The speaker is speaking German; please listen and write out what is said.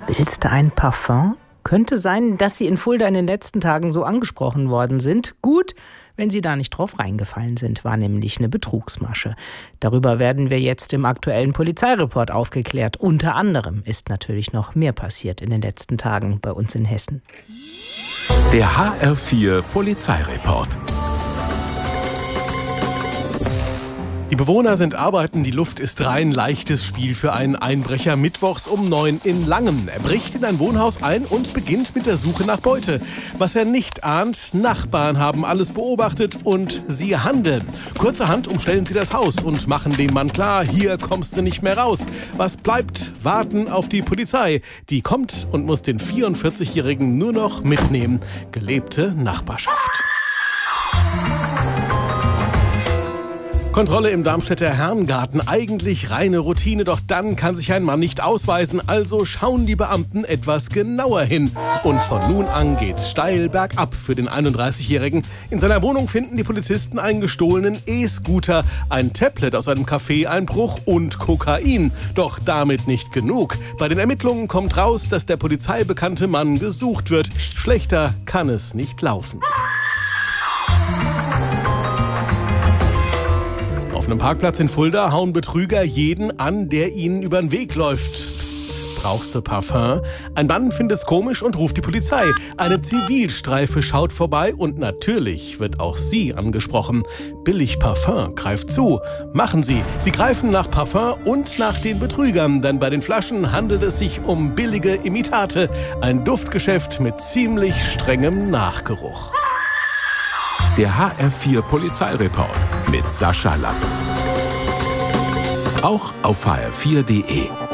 Willst du ein Parfum? Könnte sein, dass Sie in Fulda in den letzten Tagen so angesprochen worden sind. Gut, wenn Sie da nicht drauf reingefallen sind, war nämlich eine Betrugsmasche. Darüber werden wir jetzt im aktuellen Polizeireport aufgeklärt. Unter anderem ist natürlich noch mehr passiert in den letzten Tagen bei uns in Hessen. Der HR4 Polizeireport. Die Bewohner sind arbeiten, die Luft ist rein, leichtes Spiel für einen Einbrecher mittwochs um 9 in Langen. Er bricht in ein Wohnhaus ein und beginnt mit der Suche nach Beute. Was er nicht ahnt, Nachbarn haben alles beobachtet und sie handeln. Kurzerhand umstellen sie das Haus und machen dem Mann klar, hier kommst du nicht mehr raus. Was bleibt? Warten auf die Polizei. Die kommt und muss den 44-Jährigen nur noch mitnehmen. Gelebte Nachbarschaft. Kontrolle im Darmstädter Herrengarten, eigentlich reine Routine, doch dann kann sich ein Mann nicht ausweisen, also schauen die Beamten etwas genauer hin. Und von nun an geht's steil bergab für den 31-Jährigen. In seiner Wohnung finden die Polizisten einen gestohlenen E-Scooter, ein Tablet aus einem Café-Einbruch und Kokain. Doch damit nicht genug. Bei den Ermittlungen kommt raus, dass der polizeibekannte Mann gesucht wird. Schlechter kann es nicht laufen. Auf einem Parkplatz in Fulda hauen Betrüger jeden an, der ihnen über den Weg läuft. Psst, brauchst du Parfum? Ein Mann findet's komisch und ruft die Polizei. Eine Zivilstreife schaut vorbei und natürlich wird auch sie angesprochen. Billig Parfum greift zu. Machen Sie. Sie greifen nach Parfum und nach den Betrügern, denn bei den Flaschen handelt es sich um billige Imitate. Ein Duftgeschäft mit ziemlich strengem Nachgeruch. Der HR4 Polizeireport mit Sascha Lapp. Auch auf hr4.de.